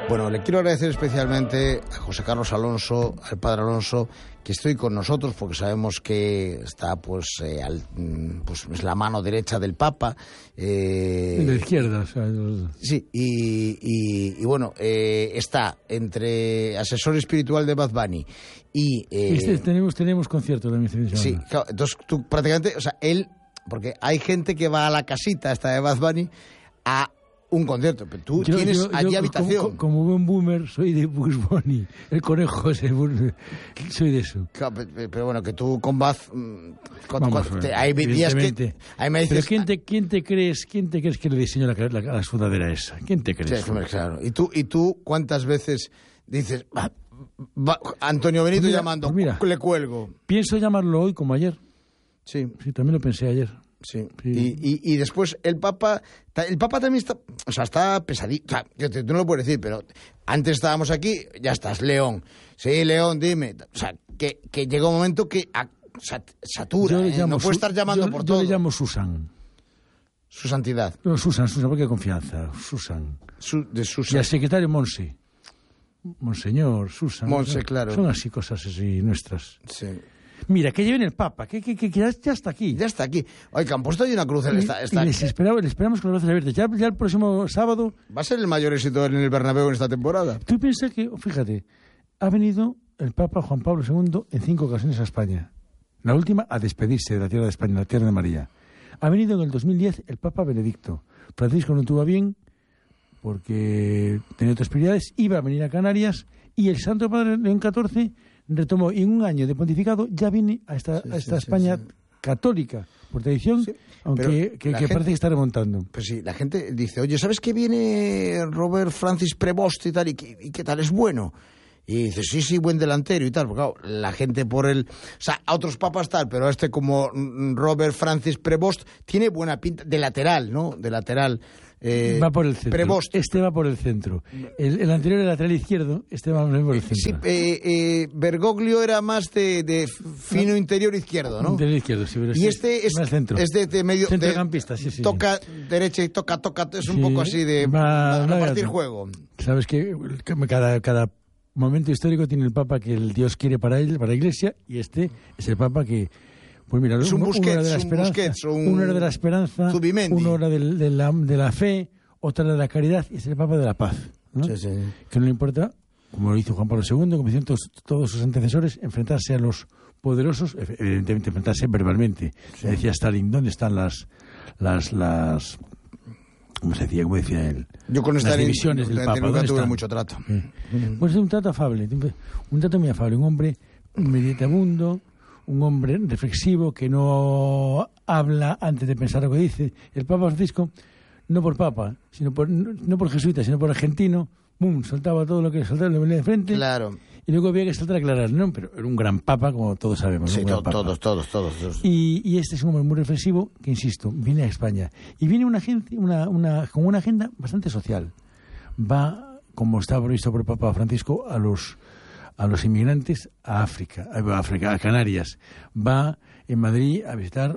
Bueno, le quiero agradecer especialmente a José Carlos Alonso, al padre Alonso, que estoy con nosotros porque sabemos que está pues es la mano derecha del Papa. De la izquierda, o sea, Sí, y bueno, está entre asesor espiritual de Bad Bunny y... tenemos concierto de mi. Sí, claro, entonces tú prácticamente, o sea, él, porque hay gente que va a la casita esta de Bad Bunny a un concierto, pero tú tienes allí habitación. Como buen boomer, soy de Bugs Bunny, el conejo, soy de eso. Claro, pero bueno, que tú con Bad... hay días que... Ahí me dices, pero ¿quién te crees que le diseñó la sudadera esa? ¿Quién te crees? Sí, claro. ¿Y tú cuántas veces dices, Antonio Benito pues llamando, le cuelgo? Pienso llamarlo hoy como ayer. Sí, también lo pensé ayer. Sí. Y después el Papa también está, o sea, está pesadito. O sea, tú no lo puedes decir, pero antes estábamos aquí, ya estás, León. Sí, León, dime. O sea, que llega un momento que satura, no puede estar llamando por todo. Yo le llamo Susan. Su santidad. No, Susan, porque confianza. Susan. De Susan. Y al secretario Monse. Monseñor, Susan. Monse, claro. Son así cosas así nuestras. Sí. Mira, que lleven el Papa, que ya está aquí. Ya está aquí. Oye, que han puesto ahí una cruz. Y les esperamos con los brazos abiertos. Ya el próximo sábado... Va a ser el mayor éxito en el Bernabéu en esta temporada. Tú piensas que, fíjate, ha venido el Papa Juan Pablo II en 5 ocasiones a España. La última a despedirse de la tierra de España, la tierra de María. Ha venido en el 2010 el Papa Benedicto. Francisco no tuvo bien porque tenía otras prioridades. Iba a venir a Canarias y el Santo Padre León XIV... retomó, y en un año de pontificado ya viene a esta España católica, por tradición, aunque parece que está remontando. Pues sí, la gente dice, oye, ¿sabes que viene Robert Francis Prevost y tal? ¿Y qué tal? ¿Es bueno? Y dice, sí, buen delantero y tal. Porque claro, la gente por el... O sea, a otros papas tal, pero este como Robert Francis Prevost tiene buena pinta de lateral, ¿no? De lateral. Va por el centro. Prevost. Este va por el centro. El anterior era lateral izquierdo, este va por el centro. Sí, Bergoglio era más de fino interior izquierdo, ¿no? Interior izquierdo, sí. Pero y este es de medio... Centrocampista, sí. Toca derecha y toca, es un poco así de repartir juego. Sabes que cada momento histórico tiene el Papa que el Dios quiere para él, para la Iglesia, y este es el Papa que... Pues mira, es un Busquets, uno era de la esperanza, uno era de la fe, otra de la caridad, y es el Papa de la paz, ¿no? Sí. Que no le importa, como lo hizo Juan Pablo II, como hicieron todos sus antecesores, enfrentarse a los poderosos, evidentemente enfrentarse verbalmente. Sí. Decía Stalin, ¿dónde están las ¿cómo decía él? Yo con las divisiones del Papa, nunca tuve mucho trato. Pues es un trato afable, un trato muy afable, un hombre meditabundo, un hombre reflexivo que no habla antes de pensar lo que dice. El Papa Francisco, no por Papa, no por jesuita, sino por argentino, soltaba todo lo que soltaba, le venía de frente. Claro. Y luego había que saltar a aclarar, ¿no? Pero era un gran Papa, como todos sabemos. Sí, todos. Y este es un hombre muy reflexivo que, insisto, viene a España. Y viene con una agenda bastante social. Va, como estaba previsto por el Papa Francisco, a los inmigrantes a África, a Canarias. Va en Madrid a visitar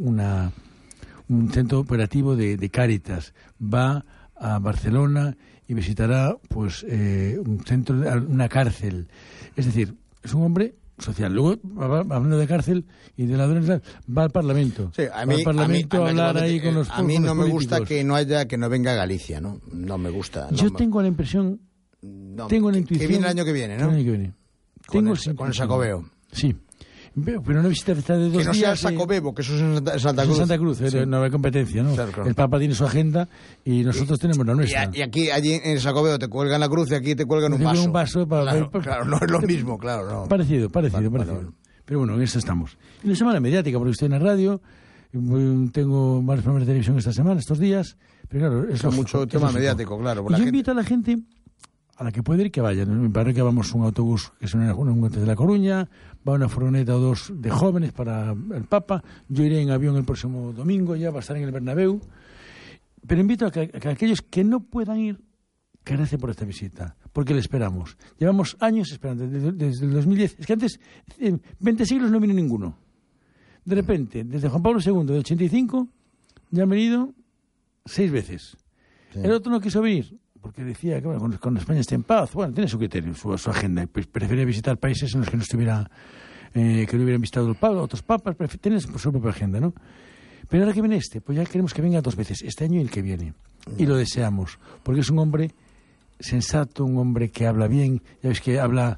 un centro operativo de Cáritas. Va a Barcelona y visitará pues un centro, una cárcel. Es decir, es un hombre social. Luego, hablando de cárcel y de ladrones, va al Parlamento. Sí, a hablar ahí con los políticos. A mí no me gusta que no venga a Galicia, ¿no? No me gusta. Yo tengo la impresión... tengo la intuición... Que viene el año que viene, ¿no? El año que viene. Con el Xacobeo. Sí. Pero una visita de 2 días... Que no sea el Xacobeo, que eso es en Santa Cruz. En Santa Cruz, sí. No hay competencia, ¿no? Claro. El Papa tiene su allí tenemos la nuestra. Y allí en el Xacobeo te cuelgan la cruz y aquí te cuelgan un vaso. Claro, no es lo mismo, claro. No. Parecido. Pero bueno, en eso estamos. En la semana mediática, porque estoy en la radio, tengo varios programas de televisión estos días, pero claro... Es mucho tema mediático, claro. Y yo invito a la gente... a la que puede ir, que vayan. En mi parroquia vamos un autobús que son de La Coruña, va una furgoneta o 2 de jóvenes para el Papa. Yo iré en avión el próximo domingo, ya va a estar en el Bernabéu. Pero invito a que aquellos que no puedan ir, que recen por esta visita, porque le esperamos. Llevamos años esperando, desde el 2010. Es que antes, 20 siglos no vino ninguno. De repente, desde Juan Pablo II, del 85, ya han venido 6 veces. Sí. El otro no quiso venir. porque decía que bueno, con España está en paz. Bueno, tiene su criterio, su agenda. Pues prefiere visitar países en los que no estuviera, que no hubieran visitado el Papa, otros papas, tiene su propia agenda, ¿no? Pero ahora que viene pues ya queremos que venga 2 veces, este año y el que viene. Y lo deseamos, porque es un hombre sensato, un hombre que habla bien. Ya ves que habla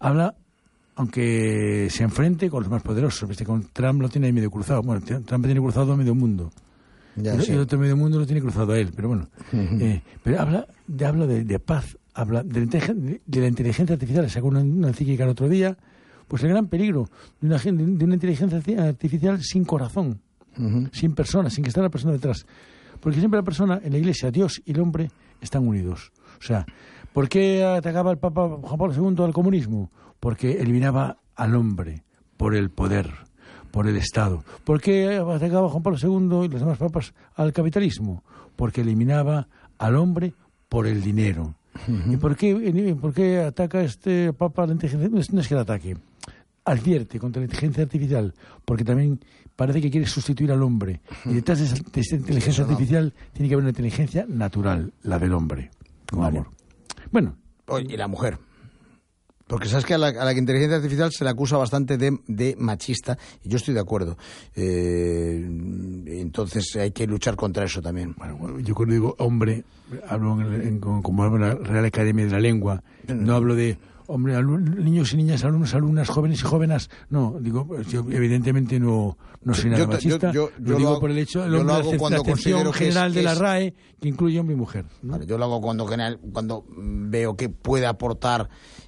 aunque se enfrente con los más poderosos. ¿Viste? Con Trump lo tiene ahí medio cruzado. Bueno, Trump tiene cruzado a medio mundo. Y el otro medio mundo lo tiene cruzado a él, pero bueno. Pero habla de paz, habla de la inteligencia artificial. Sacó una encíclica el otro día. Pues el gran peligro de una inteligencia artificial sin corazón, sin persona, sin que esté la persona detrás. Porque siempre la persona, en la Iglesia, Dios y el hombre están unidos. O sea, ¿por qué atacaba el Papa Juan Pablo II al comunismo? Porque eliminaba al hombre por el poder, por el Estado. ¿Por qué atacaba Juan Pablo II y los demás papas al capitalismo? Porque eliminaba al hombre por el dinero. ¿Y por qué ataca este papa la inteligencia? No es que la ataque. Advierte contra la inteligencia artificial, porque también parece que quiere sustituir al hombre. Y detrás de esa inteligencia artificial tiene que haber una inteligencia natural, la del hombre, con amor. Bueno. Y la mujer. Porque sabes que a la inteligencia artificial se le acusa bastante de machista, y yo estoy de acuerdo. Entonces hay que luchar contra eso también. Bueno, yo cuando digo hombre, hablo como hablo en la Real Academia de la Lengua, no hablo de hombre, niños y niñas, alumnas, jóvenes y jóvenes. No, digo, yo evidentemente no soy nada machista. Yo lo digo por el hecho de la acepción general de la RAE, que incluye hombre y mujer, ¿no? Vale, yo lo hago cuando veo que puede aportar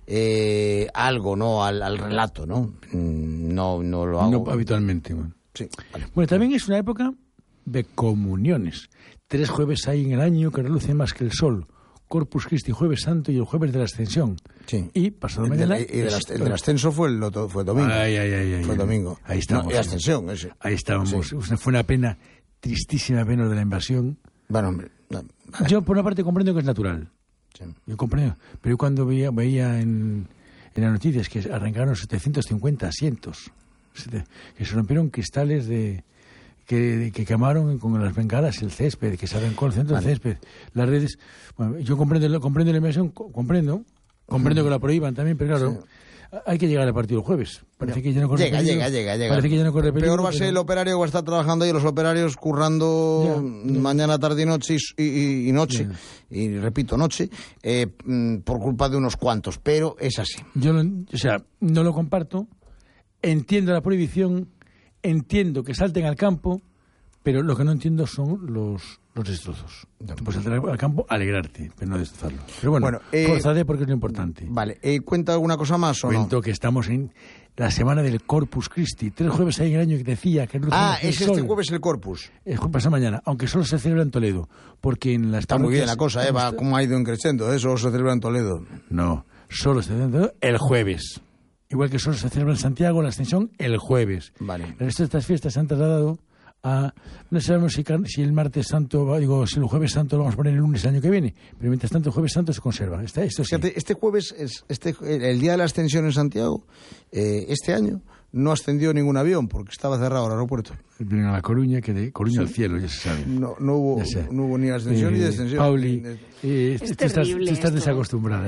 algo, ¿no? al relato, ¿no? No lo hago. No habitualmente. Bueno. Sí, vale. Bueno, también es una época de comuniones. 3 jueves hay en el año que reluce más que el sol. Corpus Christi, Jueves Santo y el Jueves de la Ascensión. Sí. Y pasado mañana... El del Ascenso fue domingo. Fue domingo. Ahí estábamos. Y Ascensión, ese. Ahí estábamos. Sí. Fue una tristísima pena de la invasión. Bueno, hombre. Vale. Yo, por una parte, comprendo que es natural. Sí. Yo comprendo. Pero yo cuando veía en las noticias que arrancaron 750 asientos, que se rompieron cristales que quemaron con las bengalas el césped, que se arrancó el centro del césped, las redes. Bueno, yo comprendo la inversión, comprendo que la prohíban también, pero claro, hay que llegar al partido el jueves. Parece que ya no corre peligro. Llega. Parece que ya no corre peligro. Peor va a ser el operario que va a estar trabajando ahí, los operarios currando mañana, tarde y noche y noche, y repito, noche, por culpa de unos cuantos, pero es así. Yo no lo comparto, entiendo la prohibición, entiendo que salten al campo, pero lo que no entiendo son los destrozos. Pues saltar al campo, alegrarte, pero no destrozarlo. Pero bueno, forzade porque es lo importante. Vale, ¿cuenta alguna cosa más o no? Cuento que estamos en la semana del Corpus Christi. 3 jueves hay en el año que decía que... es este jueves el Corpus. Pasa mañana, aunque solo se celebra en Toledo, porque en las Está muy bien la cosa, va como ha ido creciendo, solo se celebra en Toledo. No, solo se celebra en Toledo el jueves. Igual que solo se celebra en Santiago la Ascensión el jueves. Vale. El resto de estas fiestas se han trasladado a... No sabemos si el martes santo, si el jueves santo lo vamos a poner el lunes el año que viene, pero mientras tanto el jueves santo se conserva. Esto sí. Fíjate, este jueves, el día de la Ascensión en Santiago, este año, no ascendió ningún avión porque estaba cerrado el aeropuerto. Vienen a La Coruña, que de Coruña al cielo, ya se sabe. No hubo ni ascensión ni descensión. Pauli, tú estás desacostumbrada.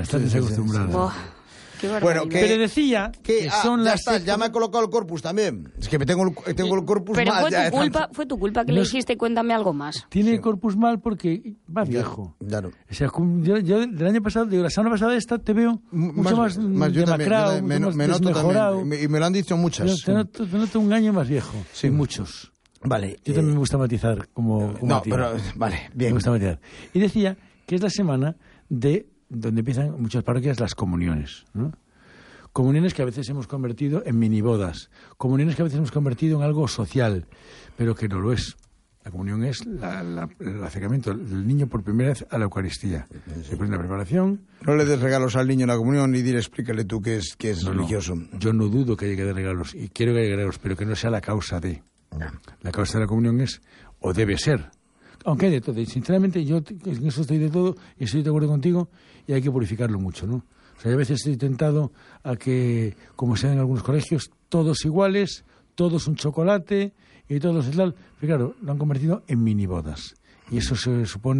Bueno, pero decía que son las... Ya me ha colocado el Corpus también. Es que tengo el Corpus pero mal. Fue tu culpa que le dijiste cuéntame algo más. Tiene el Corpus mal porque va viejo. Claro. O sea, yo del año pasado, la semana pasada te veo mucho más demacrado, mucho más desmejorado. Y me lo han dicho muchas. Te noto un año más viejo. Sí, muchos. Vale. Yo también me gusta matizar como pero vale, bien. Me gusta matizar. Y decía que es la semana donde empiezan muchas parroquias las comuniones, ¿no? Comuniones que a veces hemos convertido en minibodas, comuniones que a veces hemos convertido en algo social, pero que no lo es. La comunión es el acercamiento del niño por primera vez a la Eucaristía. Se pone una preparación. No le des regalos al niño en la comunión y explícale tú que es religioso. No, yo no dudo que haya que dar regalos, y quiero que haya regalos, pero que no sea la causa de. No. La causa de la comunión es, o debe ser, aunque hay de todo. Y sinceramente, yo en eso estoy de todo y estoy de acuerdo contigo, y hay que purificarlo mucho, ¿no? O sea, a veces estoy tentado a que, como se da en algunos colegios, todos iguales, todos un chocolate y todos tal. Pero claro, lo han convertido en minibodas. Y eso se supone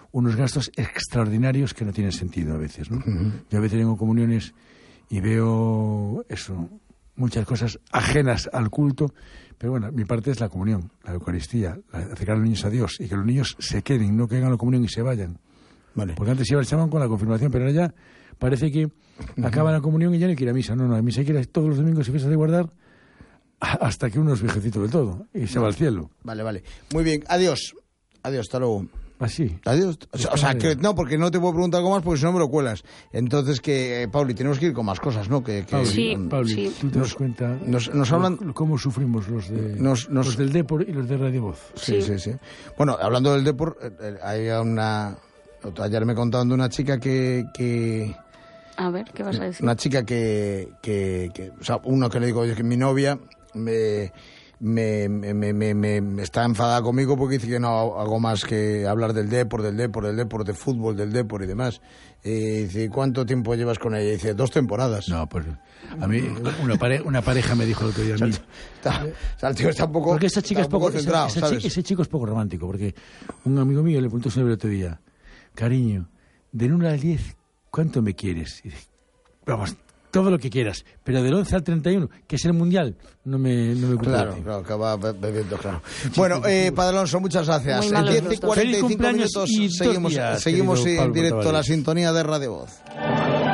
unos gastos extraordinarios que no tienen sentido a veces, ¿no? Yo a veces tengo comuniones y veo eso, muchas cosas ajenas al culto, pero bueno, mi parte es la comunión, la Eucaristía, acercar a los niños a Dios y que los niños se queden, no que hagan la comunión y se vayan. Vale. Porque antes iban con la confirmación, pero ahora ya parece que acaba la comunión y ya no hay que ir a misa. No, a misa hay que ir todos los domingos y fiestas de guardar hasta que uno es viejecito del todo y se va al cielo. Vale. Muy bien, adiós, hasta luego. Así. Adiós. O sea, que no, porque no te puedo preguntar algo más porque si no me lo cuelas. Entonces, Pauli, tenemos que ir con más cosas, ¿no? Pauli, tú te das cuenta nos hablan cómo sufrimos los del Depor y los de Radio Voz. Sí. Bueno, hablando del Depor, hay ayer me contaban de una chica que a ver, ¿qué vas a decir? Una chica que o sea, uno que le digo, oye, que mi novia me está enfadada conmigo porque dice que no hago más que hablar del Depor, de fútbol, del Depor y demás. Y dice, ¿cuánto tiempo llevas con ella? Y dice, 2 temporadas. No, pues a mí una pareja me dijo el otro día a mí. O sea, el tío está un poco, porque esa chica es poco centrado, ese chico es poco romántico, porque un amigo mío le preguntó el otro día, cariño, del 1 al 10, ¿cuánto me quieres? Y dice, vamos, todo lo que quieras, pero del 11 al 31, que es el Mundial, no me gusta. Claro, acaba bebiendo, claro. Bueno, Padre Alonso, muchas gracias. En 10:45 minutos seguimos en directo a la sintonía de Radio Voz.